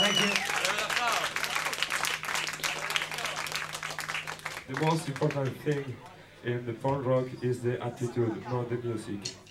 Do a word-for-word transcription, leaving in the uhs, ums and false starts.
Thank you. The most important thing in the punk rock is the attitude, not the music.